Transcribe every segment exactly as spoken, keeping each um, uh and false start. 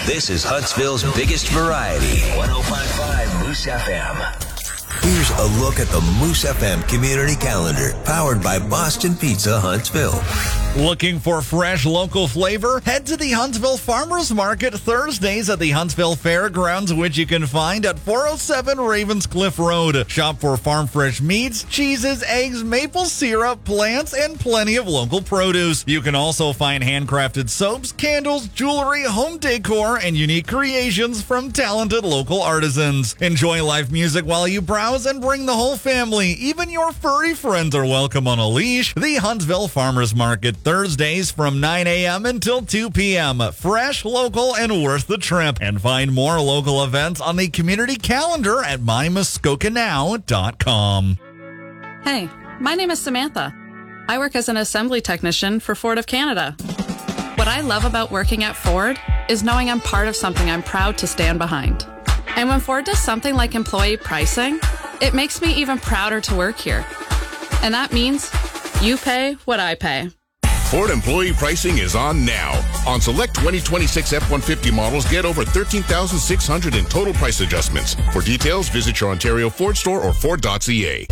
This is Huntsville's biggest variety. one oh five point five Moose F M. Here's a look at the Moose F M community calendar, powered by Boston Pizza Huntsville. Looking for fresh local flavor? Head to the Huntsville Farmers Market Thursdays at the Huntsville Fairgrounds, which you can find at four oh seven Ravenscliff Road. Shop for farm fresh meats, cheeses, eggs, maple syrup, plants, and plenty of local produce. You can also find handcrafted soaps, candles, jewelry, home decor, and unique creations from talented local artisans. Enjoy live music while you browse and bring the whole family. Even your furry friends are welcome on a leash. The Huntsville Farmers Market Thursdays from nine a.m. until two p.m. Fresh, local, and worth the trip. And find more local events on the community calendar at my muskoka now dot com. Hey, my name is Samantha. I work as an assembly technician for Ford of Canada. What I love about working at Ford is knowing I'm part of something I'm proud to stand behind. And when Ford does something like employee pricing, it makes me even prouder to work here. And that means you pay what I pay. Ford employee pricing is on now. On select twenty twenty-six F one fifty models, get over thirteen thousand six hundred in total price adjustments. For details, visit your Ontario Ford store or Ford dot C A.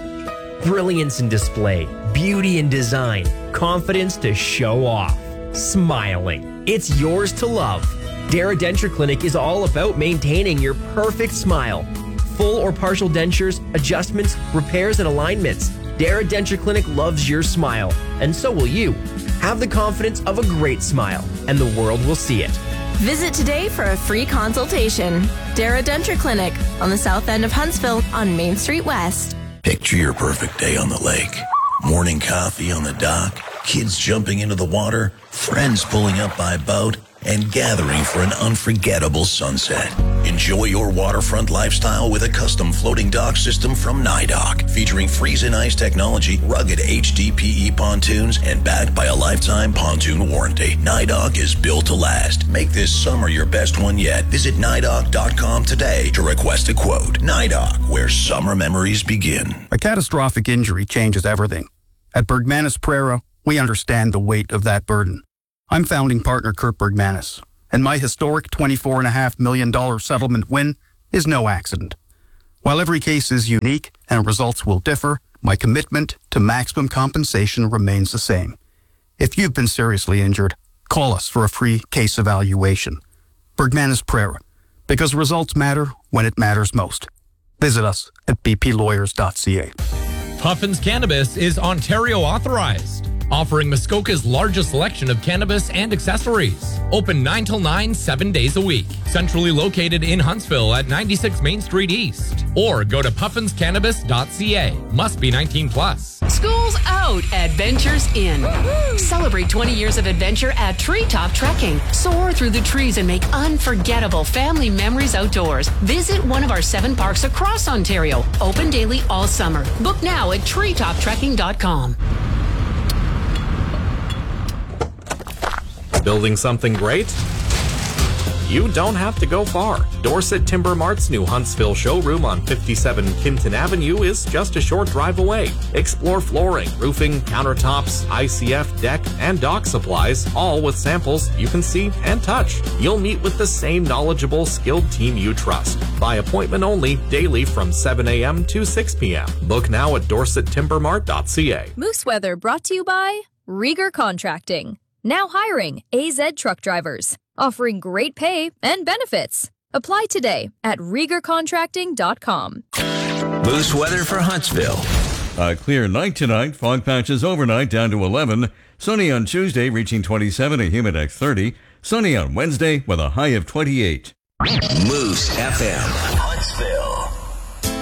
Brilliance in display, beauty in design, confidence to show off, smiling. It's yours to love. Dara Denture Clinic is all about maintaining your perfect smile. Full or partial dentures, adjustments, repairs, and alignments. Dara Denture Clinic loves your smile, and so will you. Have the confidence of a great smile, and the world will see it. Visit today for a free consultation. Dara Denture Clinic on the south end of Huntsville on Main Street West. Picture your perfect day on the lake. Morning coffee on the dock, kids jumping into the water, friends pulling up by boat, and gathering for an unforgettable sunset. Enjoy your waterfront lifestyle with a custom floating dock system from NYDOC, featuring freeze-and-ice technology, rugged H D P E pontoons, and backed by a lifetime pontoon warranty. NYDOC is built to last. Make this summer your best one yet. Visit N Y D O C dot com today to request a quote. NYDOC, where summer memories begin. A catastrophic injury changes everything. At Bergmanis Prera, we understand the weight of that burden. I'm founding partner Kurt Bergmanis, and my historic twenty-four point five million dollars settlement win is no accident. While every case is unique and results will differ, my commitment to maximum compensation remains the same. If you've been seriously injured, call us for a free case evaluation. Bergmanis Prera, because results matter when it matters most. Visit us at b p lawyers dot c a. Puffins Cannabis is Ontario authorized, offering Muskoka's largest selection of cannabis and accessories. Open nine till nine, seven days a week. Centrally located in Huntsville at ninety-six Main Street East. Or go to puffins cannabis dot c a. Must be nineteen plus. School's out, adventures in. Woo-hoo! Celebrate twenty years of adventure at Treetop Trekking. Soar through the trees and make unforgettable family memories outdoors. Visit one of our seven parks across Ontario. Open daily all summer. Book now at treetop trekking dot com. Building something great? You don't have to go far. Dorset Timber Mart's new Huntsville showroom on fifty-seven Kimpton Avenue is just a short drive away. Explore flooring, roofing, countertops, I C F, deck, and dock supplies, all with samples you can see and touch. You'll meet with the same knowledgeable, skilled team you trust. By appointment only, daily from seven a.m. to six p.m. Book now at dorset timber mart dot c a. Moose Weather brought to you by Rieger Contracting. Now hiring A Z truck drivers, offering great pay and benefits. Apply today at rieger contracting dot com. Moose weather for Huntsville. A clear night tonight. Fog patches overnight down to eleven. Sunny on Tuesday, reaching twenty-seven, a humidex thirty. Sunny on Wednesday with a high of twenty-eight. Moose F M. Huntsville.